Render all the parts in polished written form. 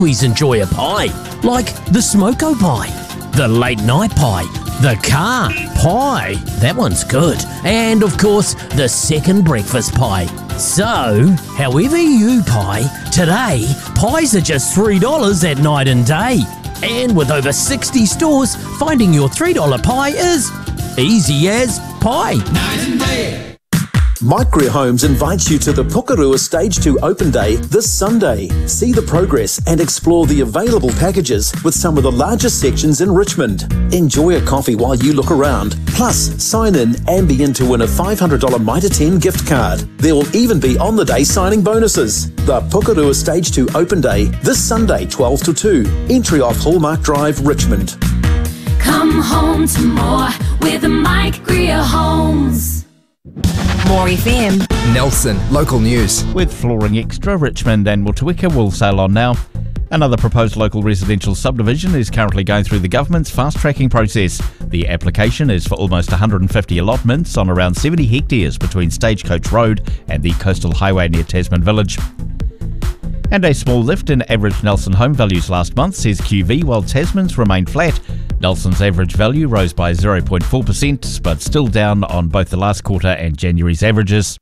Kiwis enjoy a pie, like the smoko pie, the late night pie, the car pie, that one's good, and of course the second breakfast pie. So, however you pie, today pies are just $3 at night and day. And with over 60 stores, finding your $3 pie is easy as pie. Night and day. Mike Greer Homes invites you to the Pukerua Stage 2 Open Day this Sunday. See the progress and explore the available packages with some of the largest sections in Richmond. Enjoy a coffee while you look around. Plus, sign in and be in to win a $500 Mitre 10 gift card. There will even be on-the-day signing bonuses. The Pukerua Stage 2 Open Day this Sunday, 12 to 2. Entry off Hallmark Drive, Richmond. Come home to more with Mike Greer Homes. More FM. Nelson, local news. With Flooring Extra, Richmond and Motueka will sail on now. Another proposed local residential subdivision is currently going through the government's fast-tracking process. The application is for almost 150 allotments on around 70 hectares between Stagecoach Road and the coastal highway near Tasman Village. And a small lift in average Nelson home values last month, says QV, while Tasman's remained flat. Nelson's average value rose by 0.4%, but still down on both the last quarter and January's averages.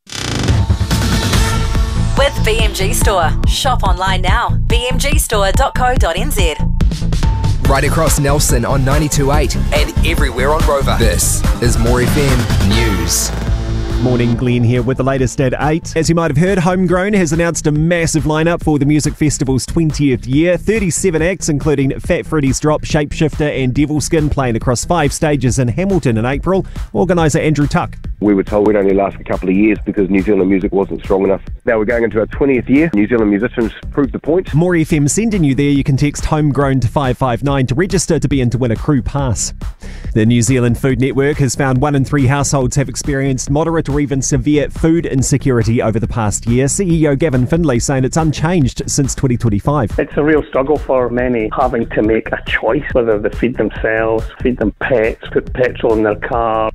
With BMG Store. Shop online now. bmgstore.co.nz. Right across Nelson on 92.8 and everywhere on Rover. This is More FM News. Morning, Glenn here with the latest at 8. As you might have heard, Homegrown has announced a massive lineup for the music festival's 20th year. 37 acts, including Fat Freddy's Drop, Shapeshifter and Devilskin, playing across 5 stages in Hamilton in April. Organiser Andrew Tuck. We were told we'd only last a couple of years because New Zealand music wasn't strong enough. Now we're going into our 20th year. New Zealand musicians proved the point. More FM sending you there. You can text Homegrown to 559 to register to be in to win a crew pass. The New Zealand Food Network has found 1 in 3 households have experienced moderate or even severe food insecurity over the past year. CEO Gavin Findlay saying it's unchanged since 2025. It's a real struggle for many having to make a choice whether they feed themselves, feed them pets, put petrol in their car.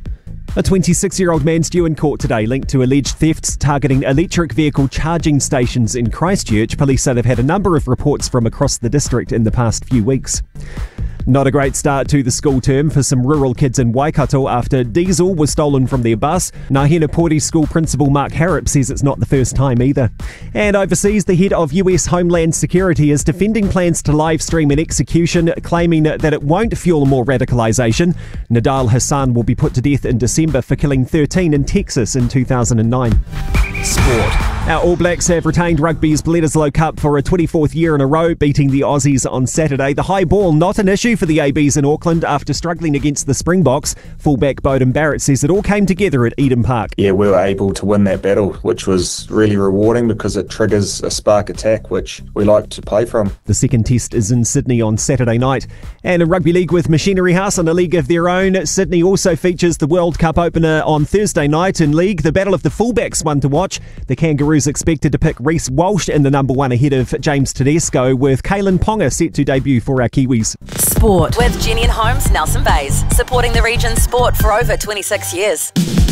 A 26-year-old man's due in court today linked to alleged thefts targeting electric vehicle charging stations in Christchurch. Police say they've had a number of reports from across the district in the past few weeks. Not a great start to the school term for some rural kids in Waikato after diesel was stolen from their bus. Ngāhina Pōti School Principal Mark Harrop says it's not the first time either. And overseas, the head of US Homeland Security is defending plans to live stream an execution, claiming that it won't fuel more radicalisation. Nidal Hassan will be put to death in December for killing 13 in Texas in 2009. Sport. Our All Blacks have retained rugby's Bledisloe Cup for a 24th year in a row, beating the Aussies on Saturday. The high ball not an issue for the ABs in Auckland after struggling against the Springboks. Fullback Beauden Barrett says it all came together at Eden Park. Yeah, we were able to win that battle, which was really rewarding because it triggers a spark attack, which we like to play from. The second test is in Sydney on Saturday night. And in Rugby League with Machinery House on a league of their own, Sydney also features the World Cup opener on Thursday night. In league, the battle of the fullbacks one to watch. The Kangaroos expected to pick Reece Walsh in the number 1 ahead of James Tedesco, with Kalen Ponga set to debut for our Kiwis. Sport with Jenny and Holmes Nelson Bays, supporting the region's sport for over 26 years.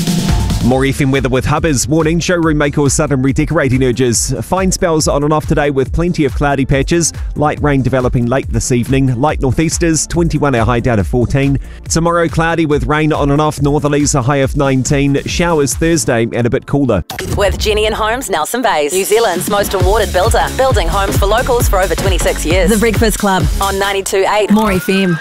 More FM weather with Hubbers. Warning, showroom may cause sudden redecorating urges. Fine spells on and off today with plenty of cloudy patches. Light rain developing late this evening. Light northeasters, 21 our high down to 14. Tomorrow cloudy with rain on and off. Northerlies a high of 19. Showers Thursday and a bit cooler. With Jenny and Holmes Nelson Bays, New Zealand's most awarded builder. Building homes for locals for over 26 years. The Breakfast Club On 92.8 More FM.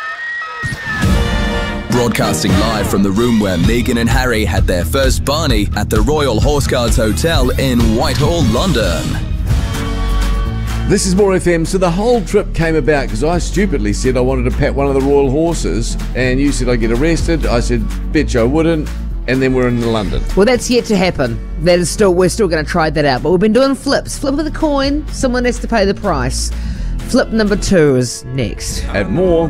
Broadcasting live from the room where Meghan and Harry had their first Barney at the Royal Horse Guards Hotel in Whitehall, London. This is More FM. So the whole trip came about because I stupidly said I wanted to pat one of the royal horses, and you said I'd get arrested. I said, bitch, I wouldn't. And then we're in London. Well, that's yet to happen. We're still going to try that out. But we've been doing flips. Flip with a coin. Someone has to pay the price. Flip number 2 is next. At More.